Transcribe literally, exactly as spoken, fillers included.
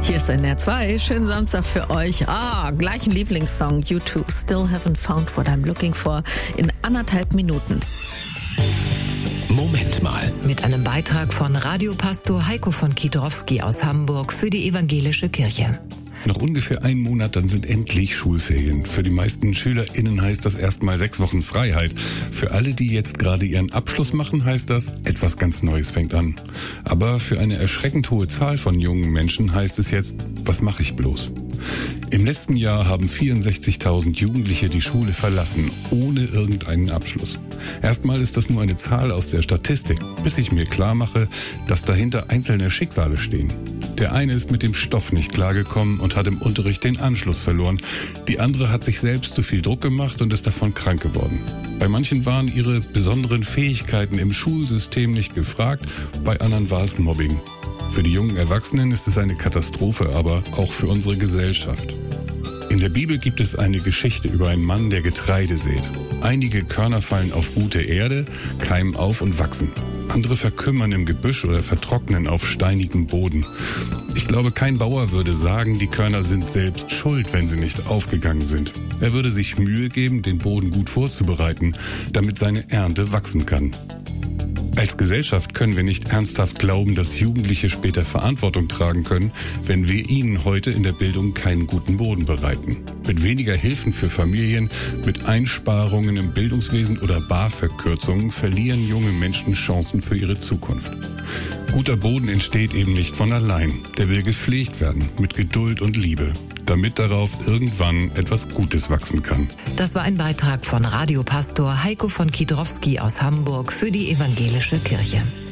Hier ist N R zwei. Schönen Samstag für euch. Ah, gleich ein Lieblingssong. U zwei, Still Haven't Found What I'm Looking For. In anderthalb Minuten. Moment mal. Mit einem Beitrag von Radiopastor Heiko von Kidrowski aus Hamburg für die Evangelische Kirche. Noch ungefähr einen Monat, dann sind endlich Schulferien. Für die meisten SchülerInnen heißt das erstmal sechs Wochen Freiheit. Für alle, die jetzt gerade ihren Abschluss machen, heißt das, etwas ganz Neues fängt an. Aber für eine erschreckend hohe Zahl von jungen Menschen heißt es jetzt, was mache ich bloß? Im letzten Jahr haben vierundsechzigtausend Jugendliche die Schule verlassen, ohne irgendeinen Abschluss. Erstmal ist das nur eine Zahl aus der Statistik, bis ich mir klar mache, dass dahinter einzelne Schicksale stehen. Der eine ist mit dem Stoff nicht klargekommen und hat im Unterricht den Anschluss verloren. Die andere hat sich selbst zu viel Druck gemacht und ist davon krank geworden. Bei manchen waren ihre besonderen Fähigkeiten im Schulsystem nicht gefragt, bei anderen war es Mobbing. Für die jungen Erwachsenen ist es eine Katastrophe, aber auch für unsere Gesellschaft. In der Bibel gibt es eine Geschichte über einen Mann, der Getreide sät. Einige Körner fallen auf gute Erde, keimen auf und wachsen. Andere verkümmern im Gebüsch oder vertrocknen auf steinigem Boden. Ich glaube, kein Bauer würde sagen, die Körner sind selbst schuld, wenn sie nicht aufgegangen sind. Er würde sich Mühe geben, den Boden gut vorzubereiten, damit seine Ernte wachsen kann. Als Gesellschaft können wir nicht ernsthaft glauben, dass Jugendliche später Verantwortung tragen können, wenn wir ihnen heute in der Bildung keinen guten Boden bereiten. Mit weniger Hilfen für Familien, mit Einsparungen im Bildungswesen oder Barverkürzungen verlieren junge Menschen Chancen für ihre Zukunft. Guter Boden entsteht eben nicht von allein. Der will gepflegt werden, mit Geduld und Liebe, damit darauf irgendwann etwas Gutes wachsen kann. Das war ein Beitrag von Radiopastor Heiko von Kidrowski aus Hamburg für die Evangelische Kirche.